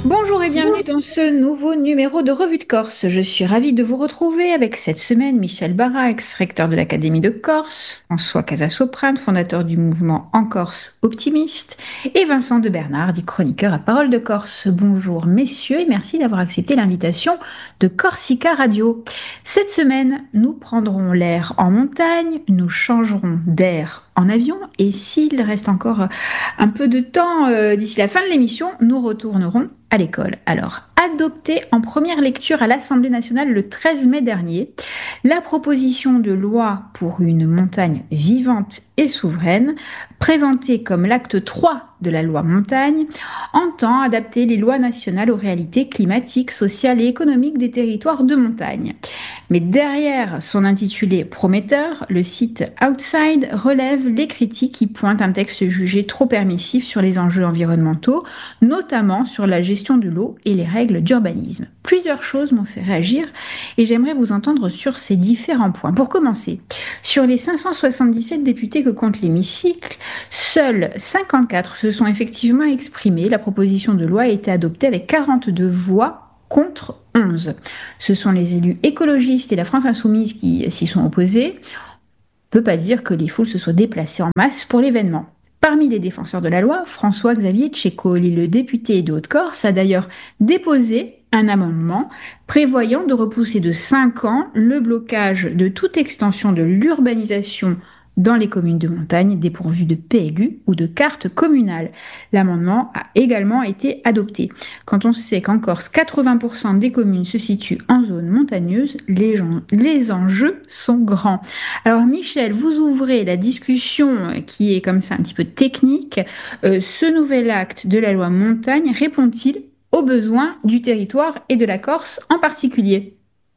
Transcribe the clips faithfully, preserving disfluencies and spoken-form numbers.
Bonjour et bienvenue dans ce nouveau numéro de Revue de Corse. Je suis ravie de vous retrouver avec cette semaine Michel Barra, ex-recteur de l'Académie de Corse, François Casasoprane, fondateur du mouvement En Corse Optimiste, et Vincent de Bernard, dit chroniqueur à Parole de Corse. Bonjour messieurs et merci d'avoir accepté l'invitation de Corsica Radio. Cette semaine, nous prendrons l'air en montagne, nous changerons d'air en avion et s'il reste encore un peu de temps euh, d'ici la fin de l'émission, nous retournerons à l'école. Alors, adoptée en première lecture à l'Assemblée nationale le treize mai dernier, la proposition de loi pour une montagne vivante et souveraine, présentée comme l'acte trois de la loi montagne, entend adapter les lois nationales aux réalités climatiques, sociales et économiques des territoires de montagne. Mais derrière son intitulé prometteur, le site Outside relève les critiques qui pointent un texte jugé trop permissif sur les enjeux environnementaux, notamment sur la gestion de l'eau et les règles d'urbanisme. Plusieurs choses m'ont fait réagir et j'aimerais vous entendre sur ces différents points. Pour commencer, sur les cinq cent soixante-dix-sept députés que compte l'hémicycle, seuls cinquante-quatre se sont effectivement exprimés. La proposition de loi a été adoptée avec quarante-deux voix contre onze. Ce sont les élus écologistes et la France insoumise qui s'y sont opposés. On ne peut pas dire que les foules se soient déplacées en masse pour l'événement. Parmi les défenseurs de la loi, François-Xavier Tchécoli, le député de Haute-Corse, a d'ailleurs déposé un amendement prévoyant de repousser de cinq ans le blocage de toute extension de l'urbanisation dans les communes de montagne dépourvues de P L U ou de carte communale. L'amendement a également été adopté. Quand on sait qu'en Corse, quatre-vingts pour cent des communes se situent en zone montagneuse, les, gens, les enjeux sont grands. Alors Michel, vous ouvrez la discussion qui est comme ça un petit peu technique. Euh, ce nouvel acte de la loi montagne répond-il aux besoins du territoire et de la Corse en particulier?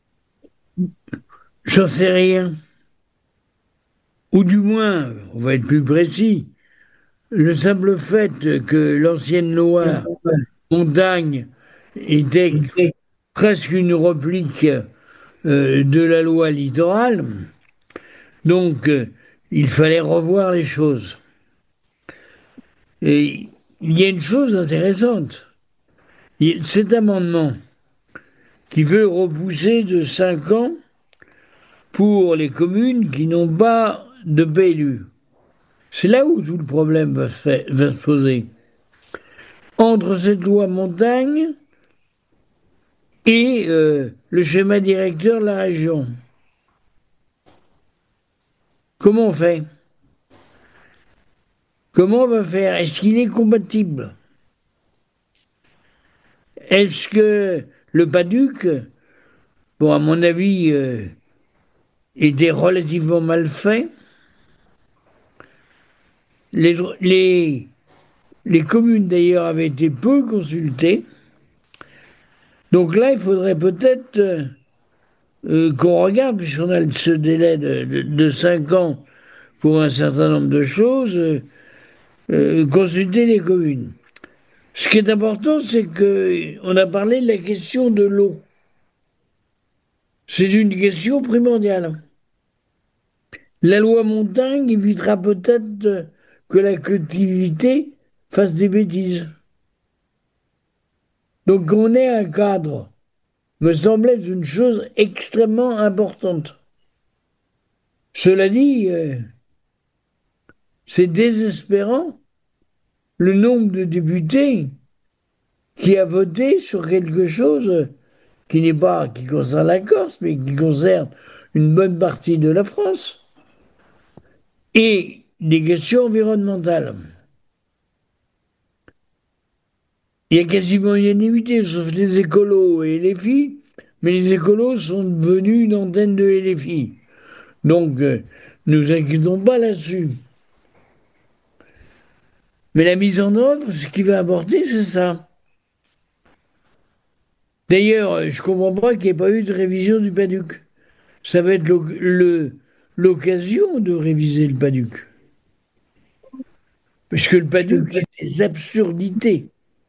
J'en sais rien. Ou du moins, on va être plus précis, le simple fait que l'ancienne loi montagne était presque une réplique euh, de la loi littorale, donc euh, il fallait revoir les choses. Et il y a une chose intéressante. Il- Cet amendement qui veut repousser de cinq ans pour les communes qui n'ont pas de P L U. C'est là où tout le problème va se, faire- va se poser. Entre cette loi montagne et euh, le schéma directeur de la région. Comment on fait? Comment on va faire? Est-ce qu'il est compatible? Est-ce que le Paduc, bon, à mon avis, euh, était relativement mal fait? Les, les, les communes, d'ailleurs, avaient été peu consultées. Donc là, il faudrait peut-être euh, euh, qu'on regarde, puisqu'on a ce délai de, de, de cinq ans pour un certain nombre de choses, euh, euh, consulter les communes. Ce qui est important, c'est qu'on a parlé de la question de l'eau. C'est une question primordiale. La loi montagne évitera peut-être que la collectivité fasse des bêtises. Donc qu'on ait un cadre me semble être une chose extrêmement importante. Cela dit, euh, c'est désespérant le nombre de députés qui a voté sur quelque chose qui n'est pas, qui concerne la Corse, mais qui concerne une bonne partie de la France, et des questions environnementales. Il y a quasiment unanimité, sauf les écolos et les filles, mais les écolos sont devenus une antenne de L F I. Donc, euh, ne nous inquiétons pas là-dessus. Mais la mise en œuvre, ce qui va apporter, c'est ça. D'ailleurs, je ne comprends pas qu'il n'y ait pas eu de révision du Paduc. Ça va être le- le- l'occasion de réviser le Paduc. Parce que le Paduc, il y a des absurdités.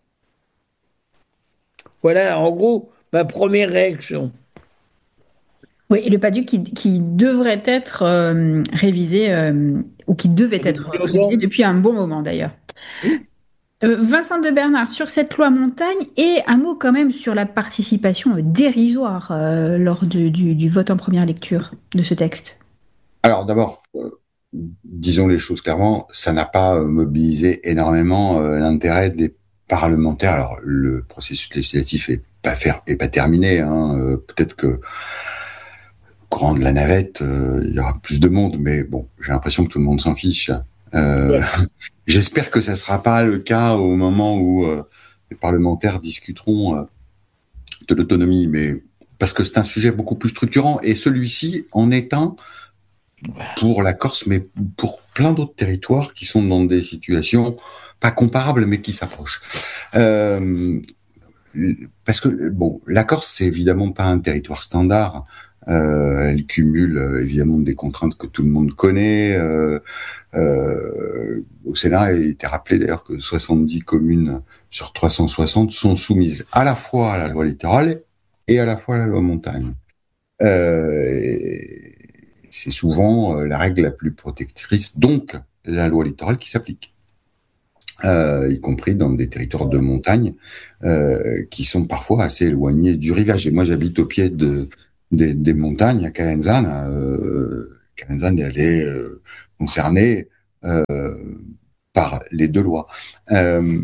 Voilà, en gros, ma première réaction. Oui, et le PADUC qui, qui devrait être euh, révisé, euh, ou qui devait être révisé depuis un bon moment d'ailleurs. Euh, Vincent de Bernard, sur cette loi montagne, et un mot quand même sur la participation euh, dérisoire euh, lors de- du, du vote en première lecture de ce texte. Alors d'abord, euh, disons les choses clairement, ça n'a pas euh, mobilisé énormément euh, l'intérêt des parlementaires. Alors le processus législatif est pas faire est pas terminé. Hein. Euh, peut-être que au courant de la navette, euh, il y aura plus de monde, mais bon, j'ai l'impression que tout le monde s'en fiche. Euh, Ouais. J'espère que ça sera pas le cas au moment où euh, les parlementaires discuteront euh, de l'autonomie, mais parce que c'est un sujet beaucoup plus structurant et celui-ci en est un pour la Corse, mais pour plein d'autres territoires qui sont dans des situations pas comparables, mais qui s'approchent. Euh, parce que bon, la Corse, c'est évidemment pas un territoire standard. Euh, elle cumule euh, évidemment des contraintes que tout le monde connaît. Euh, euh, au Sénat, il était rappelé d'ailleurs que soixante-dix communes sur trois cent soixante sont soumises à la fois à la loi littorale et à la fois à la loi montagne. Euh, c'est souvent euh, la règle la plus protectrice, donc la loi littorale qui s'applique, euh, y compris dans des territoires de montagne euh, qui sont parfois assez éloignés du rivage. Et moi, j'habite au pied de, des, des montagnes à Calenzane. Euh, Calenzane, elle est euh, concernée euh, par les deux lois. Euh,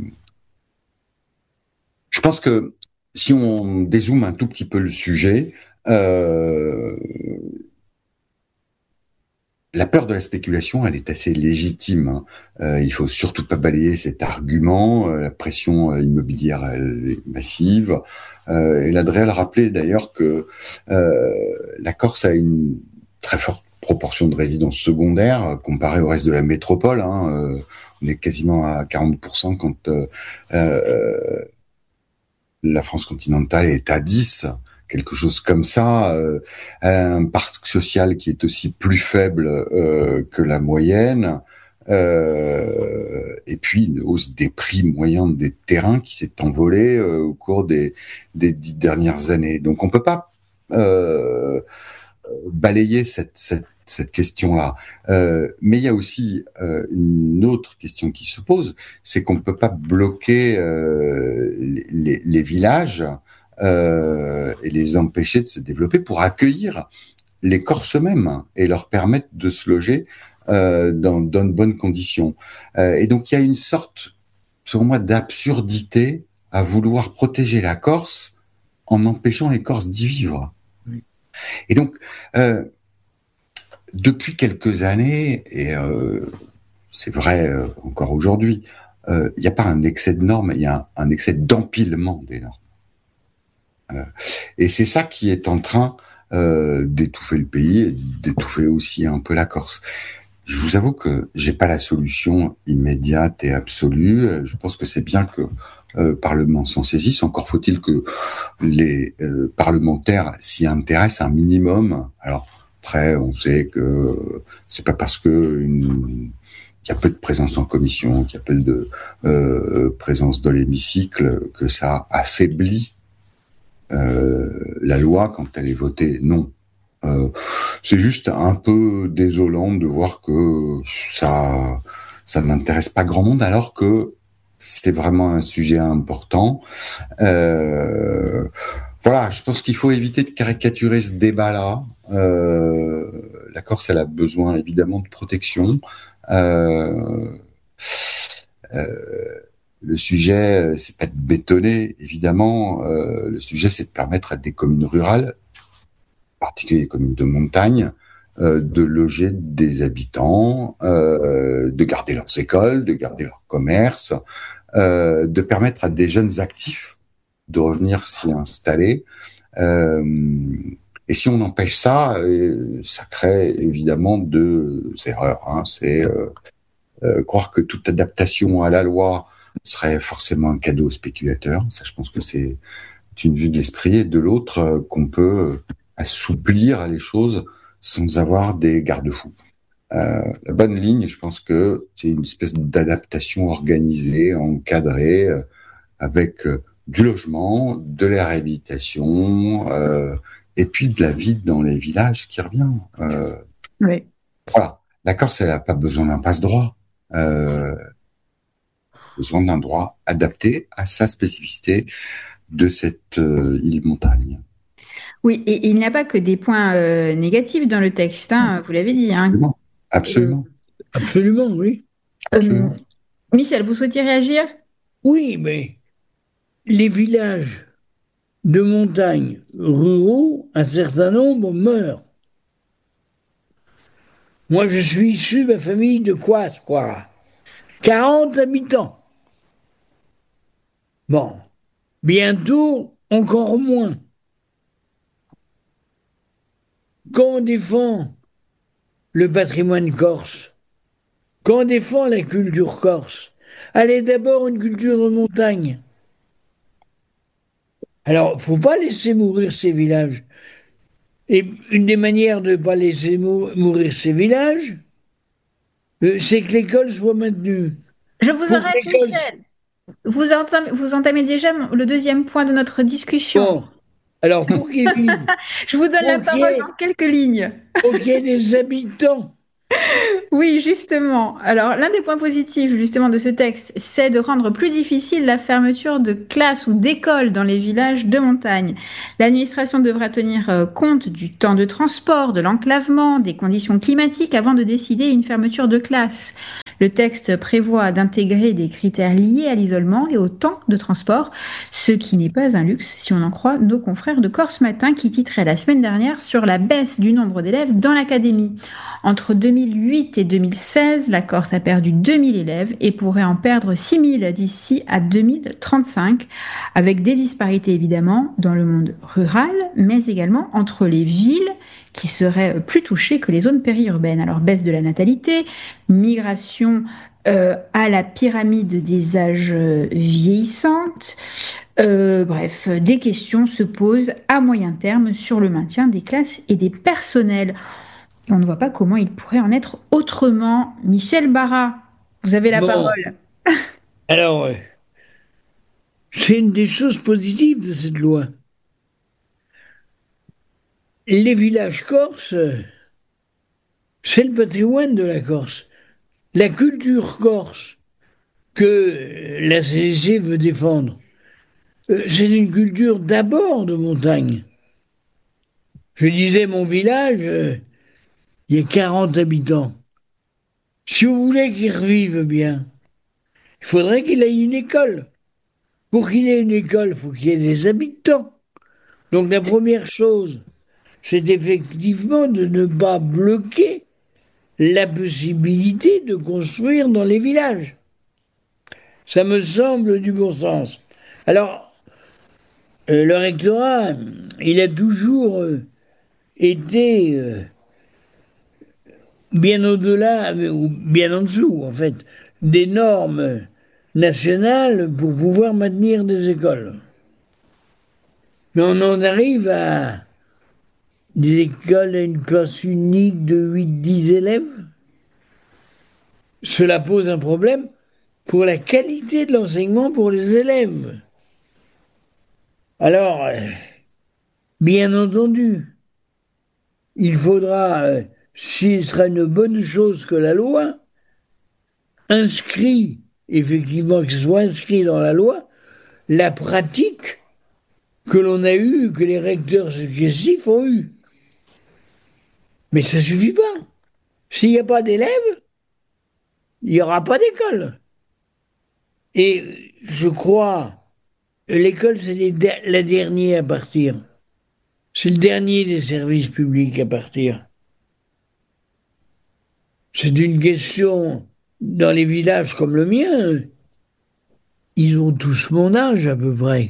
je pense que si on dézoome un tout petit peu le sujet, euh, la peur de la spéculation, elle est assez légitime. Hein. Euh, il faut surtout pas balayer cet argument. Euh, la pression euh, immobilière elle est massive. Euh, et l'Adréal rappelait d'ailleurs que euh, la Corse a une très forte proportion de résidences secondaires euh, comparée au reste de la métropole. Hein. Euh, on est quasiment à quarante pour cent quand euh, euh, la France continentale est à dix, quelque chose comme ça, euh, un parc social qui est aussi plus faible euh, que la moyenne, euh, et puis une hausse des prix moyens des terrains qui s'est envolée euh, au cours des, des dix dernières années. Donc on peut pas euh, balayer cette, cette, cette question-là. Euh, mais il y a aussi euh, une autre question qui se pose, c'est qu'on ne peut pas bloquer euh, les, les, les villages euh, et les empêcher de se développer pour accueillir les Corses eux-mêmes et leur permettre de se loger euh, dans, dans de bonnes conditions. Euh, et donc il y a une sorte, selon moi, d'absurdité à vouloir protéger la Corse en empêchant les Corses d'y vivre. Et donc, euh, depuis quelques années, et euh, c'est vrai euh, encore aujourd'hui, il euh, n'y a pas un excès de normes, il y a un, un excès d'empilement des normes. Euh, et c'est ça qui est en train euh, d'étouffer le pays, et d'étouffer aussi un peu la Corse. Je vous avoue que j'ai pas la solution immédiate et absolue. Je pense que c'est bien que euh, le Parlement s'en saisisse. Encore faut-il que les euh, parlementaires s'y intéressent un minimum. Alors après, on sait que c'est pas parce que une, qu'il y a peu de présence en commission, qu'il y a peu de euh, présence dans l'hémicycle, que ça affaiblit euh, la loi quand elle est votée. Non. Euh, c'est juste un peu désolant de voir que ça, ça n'intéresse pas grand monde, alors que c'est vraiment un sujet important. Euh, voilà, je pense qu'il faut éviter de caricaturer ce débat-là. Euh, la Corse, elle a besoin évidemment de protection. Euh, euh, le sujet, c'est pas de bétonner, évidemment. Euh, le sujet, c'est de permettre à des communes rurales, en particulier les communes de montagne, euh, de loger des habitants, euh, de garder leurs écoles, de garder leurs commerces, euh, de permettre à des jeunes actifs de revenir s'y installer. Euh, et si on empêche ça, euh, ça crée évidemment deux erreurs. Hein. C'est euh, euh, croire que toute adaptation à la loi serait forcément un cadeau aux spéculateurs. Ça, je pense que c'est une vue de l'esprit. Et de l'autre, euh, qu'on peut assouplir les choses sans avoir des garde-fous. Euh, la bonne ligne, je pense que c'est une espèce d'adaptation organisée, encadrée, euh, avec euh, du logement, de la réhabilitation, euh, et puis de la vie dans les villages qui revient. Euh, Oui. voilà. La Corse, elle n'a pas besoin d'un passe-droit. Euh, besoin d'un droit adapté à sa spécificité de cette euh, île-montagne. Oui, et il n'y a pas que des points euh, négatifs dans le texte, hein, vous l'avez dit, hein. Absolument. Euh, Absolument. absolument, oui. Euh, Absolument. Michel, vous souhaitiez réagir? Oui, mais les villages de montagne ruraux, un certain nombre meurent. Moi, je suis issu de la famille de quoi, quoi quarante habitants. Bon, bientôt, encore moins. Quand on défend le patrimoine corse, quand on défend la culture corse, elle est d'abord une culture de montagne. Alors, faut pas laisser mourir ces villages. Et une des manières de ne pas laisser mou- mourir ces villages, euh, c'est que l'école soit maintenue. Je vous Pour que arrête, l'école... Michel. Vous entamez, vous entamez déjà mon- le deuxième point de notre discussion. Bon, alors pour qu'ils vivent, Je vous donne la faut qu'il y parole ait, dans quelques lignes. faut qu'il y ait des habitants. Oui, justement. Alors, l'un des points positifs, justement, de ce texte, c'est de rendre plus difficile la fermeture de classes ou d'écoles dans les villages de montagne. L'administration devra tenir euh, compte du temps de transport, de l'enclavement, des conditions climatiques avant de décider une fermeture de classe. Le texte prévoit d'intégrer des critères liés à l'isolement et au temps de transport, ce qui n'est pas un luxe si on en croit nos confrères de Corse Matin qui titraient la semaine dernière sur la baisse du nombre d'élèves dans l'académie. Entre deux mille huit et deux mille seize, la Corse a perdu deux mille élèves et pourrait en perdre six mille d'ici à deux mille trente-cinq, avec des disparités évidemment dans le monde rural, mais également entre les villes qui seraient plus touchées que les zones périurbaines. Alors baisse de la natalité, migration euh, à la pyramide des âges euh, vieillissantes. Euh, bref, des questions se posent à moyen terme sur le maintien des classes et des personnels. Et on ne voit pas comment il pourrait en être autrement. Michel Barra, vous avez la Bon, parole. alors, euh, c'est une des choses positives de cette loi. Les villages corses, euh, c'est le patrimoine de la Corse. La culture corse que euh, la C D C veut défendre, euh, c'est une culture d'abord de montagne. Je disais, mon village, euh, il y a quarante habitants. Si vous voulez qu'il revive bien, il faudrait qu'il ait une école. Pour qu'il ait une école, il faut qu'il y ait des habitants. Donc la première chose, c'est effectivement de ne pas bloquer la possibilité de construire dans les villages. Ça me semble du bon sens. Alors, euh, le rectorat, il a toujours euh, été euh, bien au-delà, euh, ou bien en dessous, en fait, des normes nationales pour pouvoir maintenir des écoles. Mais on en arrive à des écoles à une classe unique de huit dix élèves. Cela pose un problème pour la qualité de l'enseignement pour les élèves. Alors, euh, bien entendu, il faudra, euh, s'il sera une bonne chose que la loi, inscrit, effectivement, que ce soit inscrit dans la loi, la pratique que l'on a eue, que les recteurs successifs ont eue. Mais ça ne suffit pas. S'il n'y a pas d'élèves, il n'y aura pas d'école. Et je crois, l'école, c'est les der- la dernière à partir. C'est le dernier des services publics à partir. C'est une question, dans les villages comme le mien, ils ont tous mon âge à peu près.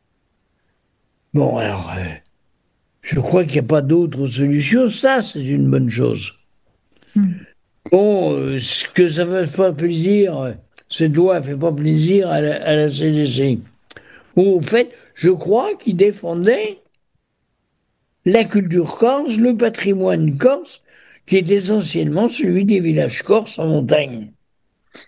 Bon, alors, euh, je crois qu'il n'y a pas d'autre solution. Ça, c'est une bonne chose. Hmm. Bon, euh, ce que ça ne fait pas plaisir, euh, cette loi ne fait pas plaisir à la, à la C D C. Au fait, je crois qu'ils défendaient la culture corse, le patrimoine corse, qui est essentiellement celui des villages corses en montagne.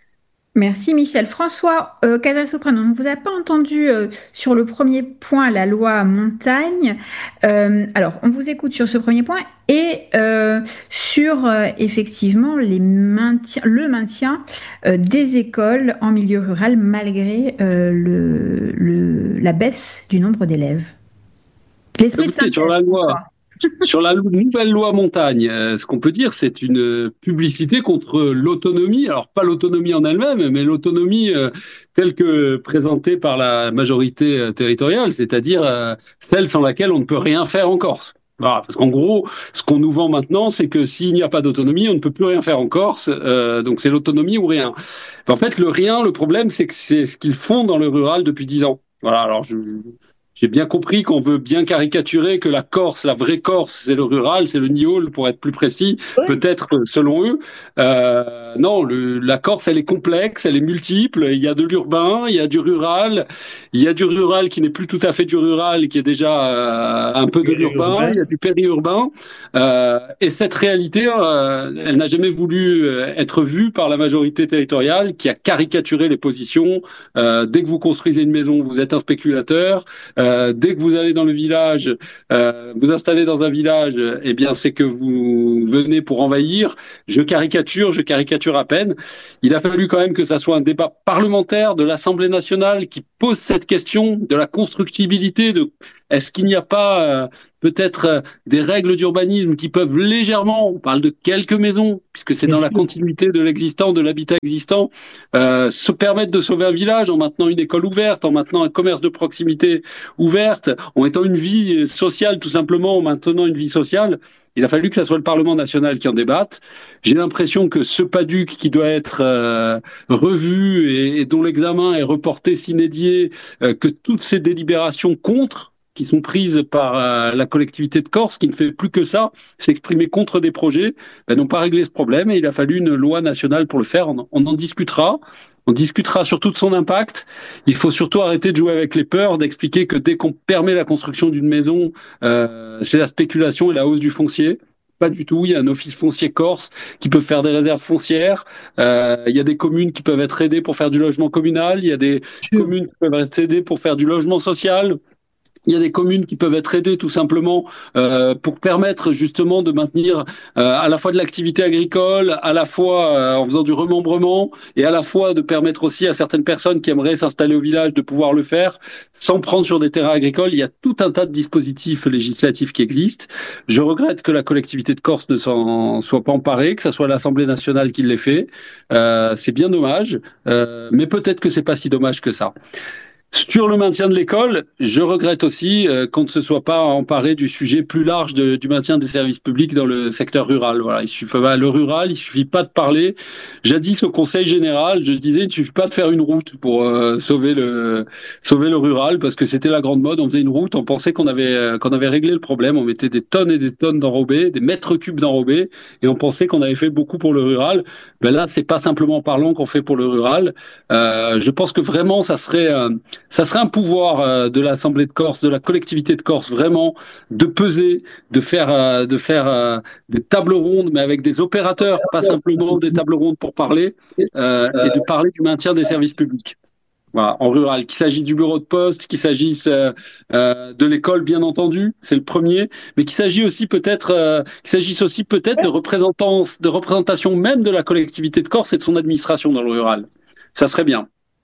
Merci Michel. François euh, Casasoprano, on ne vous a pas entendu euh, sur le premier point, la loi montagne. Euh, alors, on vous écoute sur ce premier point et euh, sur euh, effectivement les maintiens, le maintien euh, des écoles en milieu rural malgré euh, le, le- la baisse du nombre d'élèves. L'esprit de Écoutez, sur synthèse, la loi, François. sur la nouvelle loi montagne, euh, ce qu'on peut dire, c'est une publicité contre l'autonomie. Alors pas l'autonomie en elle-même, mais l'autonomie euh, telle que présentée par la majorité euh, territoriale, c'est-à-dire euh, celle sans laquelle on ne peut rien faire en Corse. Voilà, parce qu'en gros, ce qu'on nous vend maintenant, c'est que s'il n'y a pas d'autonomie, on ne peut plus rien faire en Corse. Euh, donc c'est l'autonomie ou rien. En fait, le rien, le problème, c'est que c'est ce qu'ils font dans le rural depuis dix ans. Voilà. Alors je, j'ai bien compris qu'on veut bien caricaturer que la Corse, la vraie Corse, c'est le rural, c'est le Niol, pour être plus précis, Oui. peut-être selon eux. Euh, non, le, la Corse, elle est complexe, elle est multiple. Il y a de l'urbain, il y a du rural, il y a du rural qui n'est plus tout à fait du rural, qui est déjà euh, un peu de l'urbain, il y a du périurbain. Euh, et cette réalité, euh, elle n'a jamais voulu être vue par la majorité territoriale qui a caricaturé les positions. Euh, dès que vous construisez une maison, vous êtes un spéculateur. Euh, dès que vous allez dans le village, euh, vous installez dans un village, eh bien c'est que vous venez pour envahir. Je caricature, je caricature à peine. Il a fallu quand même que ça soit un débat parlementaire de l'Assemblée nationale qui pose cette question de la constructibilité, de est-ce qu'il n'y a pas euh, peut-être euh, des règles d'urbanisme qui peuvent légèrement, on parle de quelques maisons, puisque c'est Bien dans la sûr. continuité de l'existant, de l'habitat existant, euh, se permettre de sauver un village en maintenant une école ouverte, en maintenant un commerce de proximité ouverte, en mettant une vie sociale tout simplement, en maintenant une vie sociale. Il a fallu que ce soit le Parlement national qui en débatte. J'ai l'impression que ce PADUC qui doit être euh, revu et, et dont l'examen est reporté sine die, euh, que toutes ces délibérations contre qui sont prises par euh, la collectivité de Corse, qui ne fait plus que ça, s'exprimer contre des projets, ben, n'ont pas réglé ce problème et il a fallu une loi nationale pour le faire. On, on en discutera. On discutera surtout de son impact. Il faut surtout arrêter de jouer avec les peurs, d'expliquer que dès qu'on permet la construction d'une maison, euh, c'est la spéculation et la hausse du foncier. Pas du tout. Il y a un office foncier corse qui peut faire des réserves foncières. Euh, il y a des communes qui peuvent être aidées pour faire du logement communal. Il y a des Sûr. communes qui peuvent être aidées pour faire du logement social. Il y a des communes qui peuvent être aidées tout simplement euh, pour permettre justement de maintenir euh, à la fois de l'activité agricole, à la fois euh, en faisant du remembrement et à la fois de permettre aussi à certaines personnes qui aimeraient s'installer au village de pouvoir le faire sans prendre sur des terrains agricoles. Il y a tout un tas de dispositifs législatifs qui existent. Je regrette que la collectivité de Corse ne s'en soit pas emparée, que ce soit l'Assemblée nationale qui l'ait fait. Euh, c'est bien dommage, euh, mais peut-être que c'est pas si dommage que ça. Sur le maintien de l'école, je regrette aussi euh, qu'on ne se soit pas emparé du sujet plus large de, du maintien des services publics dans le secteur rural. Voilà, il suffit bah, le rural, il suffit pas de parler. Jadis au Conseil général, je disais, il suffit pas de faire une route pour euh, sauver le sauver le rural parce que c'était la grande mode. On faisait une route, on pensait qu'on avait euh, qu'on avait réglé le problème. On mettait des tonnes et des tonnes d'enrobés, des mètres cubes d'enrobés, et on pensait qu'on avait fait beaucoup pour le rural. Ben là, c'est pas simplement parlant qu'on fait pour le rural. Euh, je pense que vraiment, ça serait euh, ça serait un pouvoir euh, de l'Assemblée de Corse, de la collectivité de Corse, vraiment, de peser, de faire, euh, de faire euh, des tables rondes, mais avec des opérateurs, pas simplement des tables rondes pour parler, euh, et de parler du maintien des services publics. Voilà, en rural, qu'il s'agisse du bureau de poste, qu'il s'agisse euh, euh, de l'école, bien entendu, c'est le premier, mais qu'il s'agit aussi peut-être, euh, qu'il s'agisse aussi peut-être de représentants, de représentation même de la collectivité de Corse et de son administration dans le rural. Ça serait bien.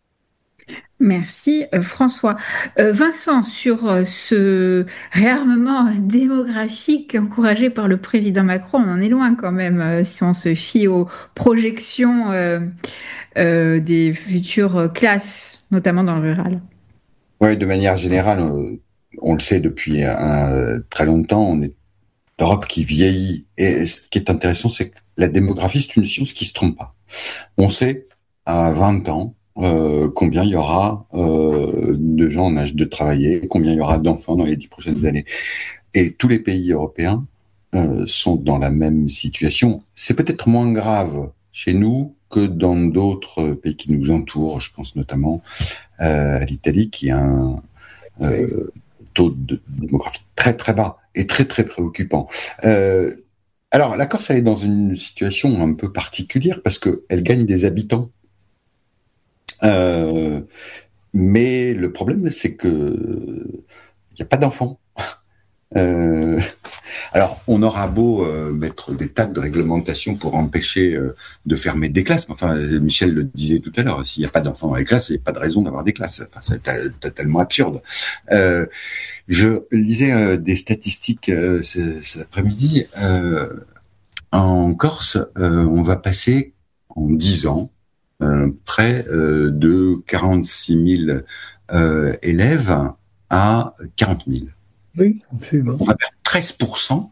Merci euh, François. Euh, Vincent, sur euh, ce réarmement démographique encouragé par le président Macron, on en est loin quand même euh, si on se fie aux projections euh, euh, des futures classes, notamment dans le rural. Ouais, de manière générale, euh, on le sait depuis un, très longtemps, on est l'Europe qui vieillit. Et ce qui est intéressant, c'est que la démographie, c'est une science qui se trompe pas. On sait à vingt ans euh, combien il y aura euh, de gens en âge de travailler, combien il y aura d'enfants dans les dix prochaines années. Et tous les pays européens euh, sont dans la même situation. C'est peut-être moins grave chez nous que dans d'autres pays qui nous entourent. Je pense notamment euh, à l'Italie, qui a un euh, taux de démographie très très bas et très très préoccupant. Euh, alors la Corse elle est dans une situation un peu particulière parce que elle gagne des habitants Euh, mais le problème, c'est que il n'y a pas d'enfants. Euh, alors, on aura beau euh, mettre des tas de réglementations pour empêcher euh, de fermer des classes. Enfin, Michel le disait tout à l'heure, s'il n'y a pas d'enfants dans les classes, il n'y a pas de raison d'avoir des classes. Enfin, c'est totalement absurde. Euh, je lisais euh, des statistiques euh, cet après-midi. Euh, en Corse, euh, on va passer en dix ans euh, près euh, de quarante-six mille euh, élèves à quarante mille. Oui, absolument. On va perdre treize pour cent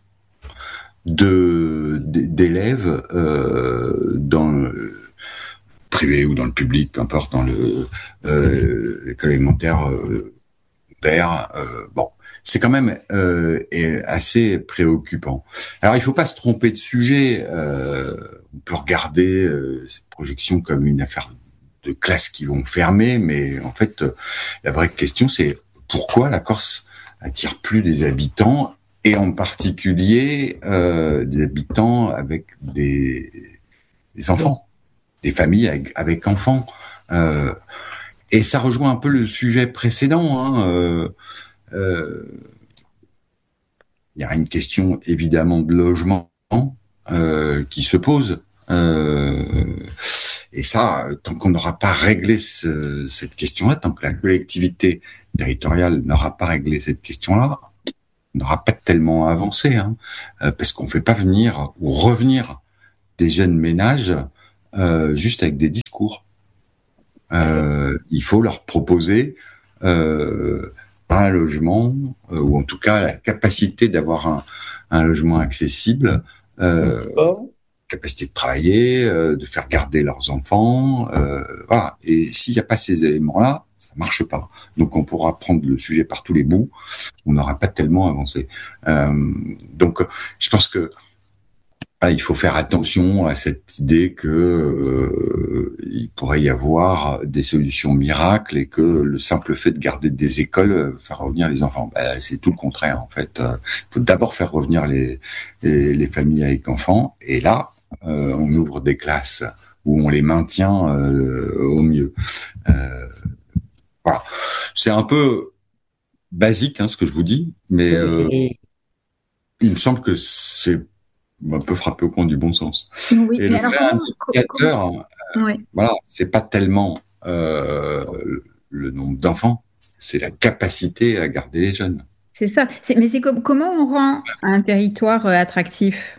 de, d'élèves euh, dans le privé ou dans le public, peu importe, dans le euh, l'école élémentaire, euh, d'air, euh, bon, c'est quand même euh, assez préoccupant. Alors, il faut pas se tromper de sujet. Euh, on peut regarder euh, cette projection comme une affaire de classes qui vont fermer, mais en fait, la vraie question, c'est pourquoi la Corse attire plus des habitants, et en particulier euh, des habitants avec des, des enfants, des familles avec, avec enfants. Euh, et ça rejoint un peu le sujet précédent. Hein, euh, euh, il y a une question évidemment de logement euh, qui se pose. Euh, et ça, tant qu'on n'aura pas réglé ce, cette question-là, tant que la collectivité territoriale n'aura pas réglé cette question-là, on n'aura pas tellement avancé, hein, euh, parce qu'on ne fait pas venir ou revenir des jeunes ménages euh, juste avec des discours. Euh, il faut leur proposer euh, un logement, euh, ou en tout cas la capacité d'avoir un, un logement accessible, euh, Oh. capacité de travailler, euh, de faire garder leurs enfants, euh, voilà. Et s'il n'y a pas ces éléments-là, ça marche pas. Donc on pourra prendre le sujet par tous les bouts, on n'aura pas tellement avancé. Euh, donc je pense que ah, il faut faire attention à cette idée que euh, il pourrait y avoir des solutions miracles et que le simple fait de garder des écoles faire revenir les enfants. Ben, c'est tout le contraire en fait. Il faut d'abord faire revenir les, les, les familles avec enfants, et là euh, on ouvre des classes où on les maintient euh, au mieux. Euh, voilà, c'est un peu basique hein, ce que je vous dis, mais euh, Et- il me semble que c'est un peu frappé au coin du bon sens. Oui, Et mais le alors vrai comment, co- indicateur, comment- ouais, voilà, c'est pas tellement euh, le nombre d'enfants, c'est la capacité à garder les jeunes. c'est ça. C'est- mais c'est comme, comment on rend un territoire euh, attractif?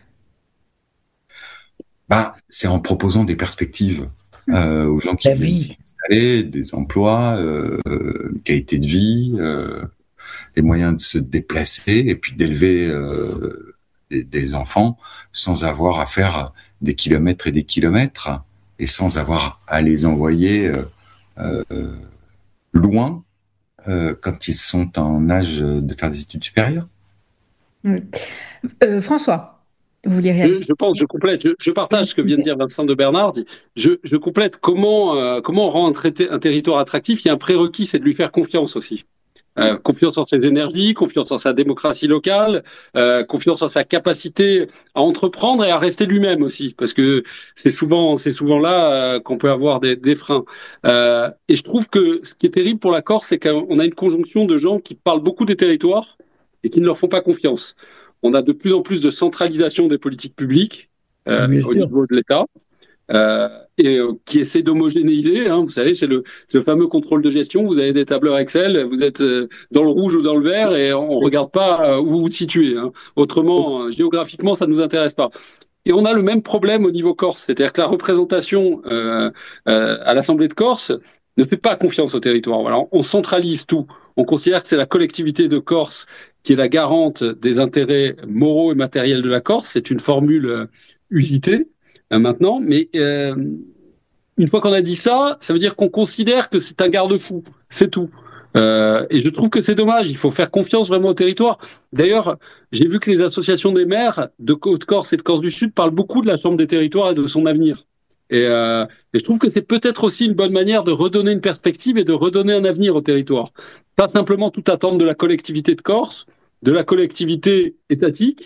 Bah, c'est en proposant des perspectives euh, aux gens qui La viennent s'y vie. installer, des emplois, euh, une qualité de vie, euh, les moyens de se déplacer et puis d'élever euh, des, des enfants sans avoir à faire des kilomètres et des kilomètres et sans avoir à les envoyer euh, euh, loin euh, quand ils sont en âge de faire des études supérieures. Oui. Euh, François, vous voulez Je, réagir? je pense, je complète, je, je partage ce que vient de dire Vincent de Bernard. Je, je complète comment, euh, comment on rend un, traité, un territoire attractif. Il y a un prérequis, c'est de lui faire confiance aussi. Euh, confiance en ses énergies, confiance en sa démocratie locale, euh, confiance en sa capacité à entreprendre et à rester lui-même aussi, parce que c'est souvent, c'est souvent là euh, qu'on peut avoir des, des freins. Euh, et je trouve que ce qui est terrible pour la Corse, c'est qu'on a une conjonction de gens qui parlent beaucoup des territoires et qui ne leur font pas confiance. On a de plus en plus de centralisation des politiques publiques euh, Bien au sûr. niveau de l'État. Euh, et euh, qui essaie d'homogénéiser. Hein, vous savez, c'est le, le fameux contrôle de gestion. Vous avez des tableurs Excel, vous êtes euh, dans le rouge ou dans le vert et on ne regarde pas euh, où vous vous situez. Hein. Autrement, euh, géographiquement, ça ne nous intéresse pas. Et on a le même problème au niveau Corse, c'est-à-dire que la représentation euh, euh, à l'Assemblée de Corse ne fait pas confiance au territoire. Voilà, on centralise tout. On considère que c'est la collectivité de Corse qui est la garante des intérêts moraux et matériels de la Corse. C'est une formule euh, usitée euh, maintenant, mais euh, une fois qu'on a dit ça, ça veut dire qu'on considère que c'est un garde-fou, c'est tout. Euh, et je trouve que c'est dommage, il faut faire confiance vraiment au territoire. D'ailleurs, j'ai vu que les associations des maires de Côte-Corse et de Corse du Sud parlent beaucoup de la Chambre des territoires et de son avenir. Et, euh, et je trouve que c'est peut-être aussi une bonne manière de redonner une perspective et de redonner un avenir au territoire. Pas simplement tout attendre de la collectivité de Corse, de la collectivité étatique,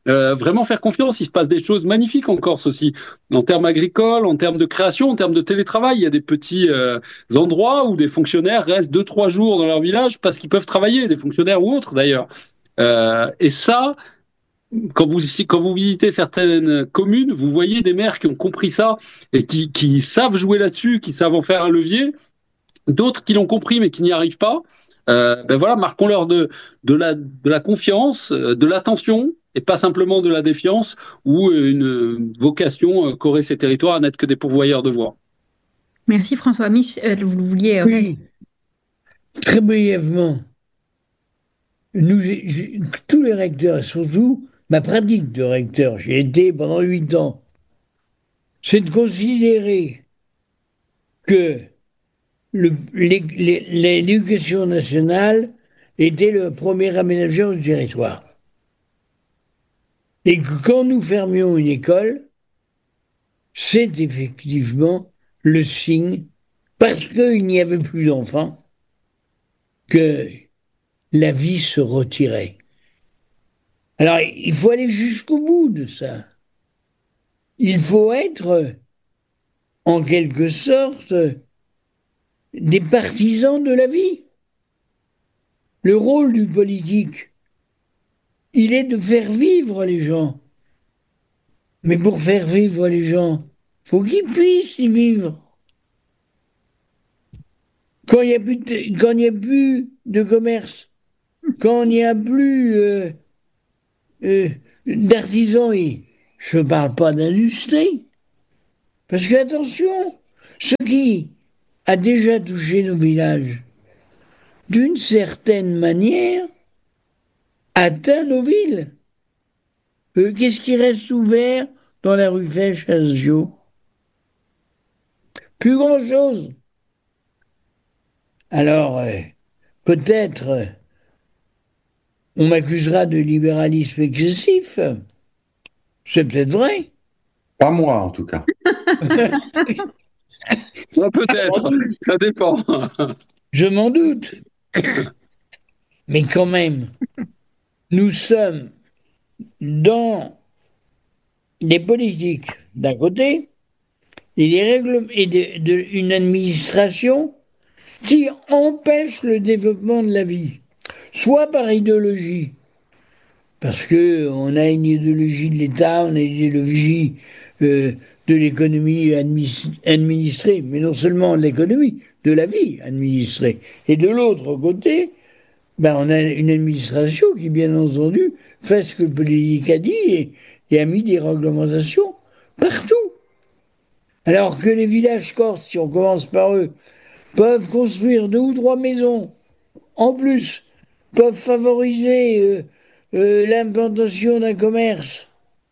euh, vraiment faire confiance. Il se passe des choses magnifiques en Corse aussi, en termes agricoles, en termes de création, en termes de télétravail. Il y a des petits euh, endroits où des fonctionnaires restent deux, trois jours dans leur village parce qu'ils peuvent travailler, des fonctionnaires ou autres d'ailleurs. Euh, et ça, quand vous, quand vous visitez certaines communes, vous voyez des maires qui ont compris ça et qui, qui savent jouer là-dessus, qui savent en faire un levier. D'autres qui l'ont compris mais qui n'y arrivent pas. Euh, ben voilà, marquons-leur de, de, la, de la confiance, de l'attention, et pas simplement de la défiance ou une vocation qu'auraient ces territoires à n'être que des pourvoyeurs de voix. Merci François. Michel, vous vouliez... Oui, très brièvement. Nous, tous les recteurs, surtout ma pratique de recteur, j'ai été pendant huit ans, c'est de considérer que l'éducation nationale était le premier aménageur du territoire. Et que quand nous fermions une école, c'est effectivement le signe, parce qu'il n'y avait plus d'enfants, que la vie se retirait. Alors, il faut aller jusqu'au bout de ça. Il faut être, en quelque sorte, des partisans de la vie. Le rôle du politique, il est de faire vivre les gens. Mais pour faire vivre les gens, il faut qu'ils puissent y vivre. Quand il n'y a plus de, quand il n'y a plus de commerce, quand il n'y a plus euh, euh, d'artisans, et je ne parle pas d'industrie, parce que attention, ce qui a déjà touché nos villages, d'une certaine manière, atteint nos villes. Euh, qu'est-ce qui reste ouvert dans la rue Fèche à Sio? Plus grand-chose. Alors, euh, peut-être, euh, on m'accusera de libéralisme excessif. C'est peut-être vrai. Pas moi, en tout cas. Ouais, peut-être, ça dépend. Je m'en doute. Mais quand même, nous sommes dans des politiques d'un côté et, des règles, et de, de, une administration qui empêche le développement de la vie, soit par idéologie, parce qu'on a une idéologie de l'État, on a une idéologie euh, de l'économie administrée, mais non seulement de l'économie, de la vie administrée. Et de l'autre côté, ben on a une administration qui, bien entendu, fait ce que le politique a dit et, et a mis des réglementations partout. Alors que les villages corses, si on commence par eux, peuvent construire deux ou trois maisons, en plus, peuvent favoriser euh, euh, l'implantation d'un commerce,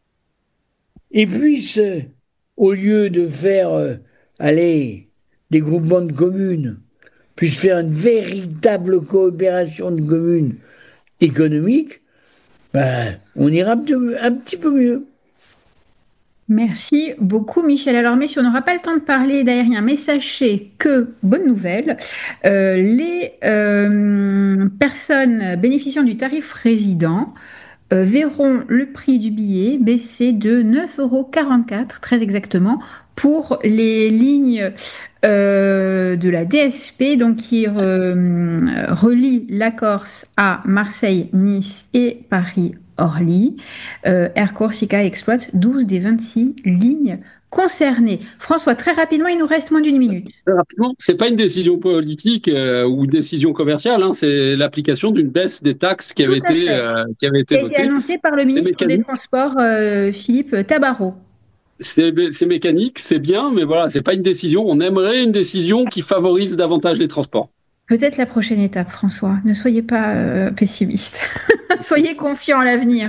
et puissent, euh, au lieu de faire, euh, aller, des groupements de communes, puissent faire une véritable coopération de communes économiques, ben, on ira un petit peu mieux. Merci beaucoup, Michel. Alors, messieurs, on n'aura pas le temps de parler d'aérien, mais sachez que, bonne nouvelle, euh, les euh, personnes bénéficiant du tarif résident euh, verront le prix du billet baisser de neuf euros quarante-quatre, très exactement, pour les lignes euh, de la D S P, donc qui euh, relie la Corse à Marseille, Nice et Paris. Orly. Euh, Air Corsica exploite douze des vingt-six lignes concernées. François, très rapidement, il nous reste moins d'une minute. Très rapidement, c'est pas une décision politique euh, ou une décision commerciale, hein, c'est l'application d'une baisse des taxes qui avait été, euh, qui avait été qui a été annoncée par le ministre des Transports, euh, Philippe Tabarot. C'est, c'est mécanique, c'est bien, mais voilà, c'est pas une décision. On aimerait une décision qui favorise davantage les transports. Peut-être la prochaine étape, François. Ne soyez pas euh, pessimiste. Soyez confiant à l'avenir.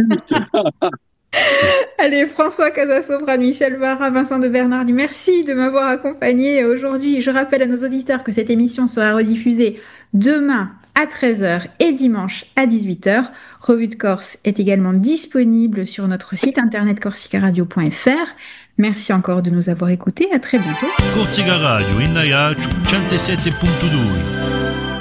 Allez, François Casasoprane, Michel Barra, Vincent de Bernardi, merci de m'avoir accompagné aujourd'hui. Je rappelle à nos auditeurs que cette émission sera rediffusée demain à treize heures et dimanche à dix-huit heures. Revue de Corse est également disponible sur notre site internet corsicaradio point f r. Merci encore de nous avoir écoutés. À très bientôt. Corsica Radio in Naiac centosette virgola due.